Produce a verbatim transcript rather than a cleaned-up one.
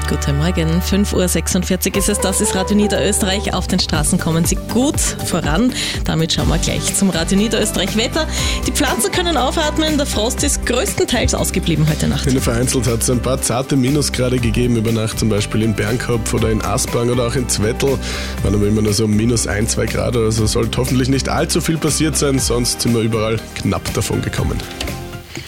Guten Morgen, fünf Uhr sechsundvierzig ist es, das ist Radio Niederösterreich. Auf den Straßen kommen sie gut voran. Damit schauen wir gleich zum Radio Niederösterreich Wetter. Die Pflanzen können aufatmen, der Frost ist größtenteils ausgeblieben heute Nacht. Vereinzelt hat es ein paar zarte Minusgrade gegeben über Nacht, zum Beispiel in Bernkopf oder in Aspang oder auch in Zwettl. Waren aber immer nur so minus ein, zwei Grad, also sollte hoffentlich nicht allzu viel passiert sein, sonst sind wir überall knapp davon gekommen.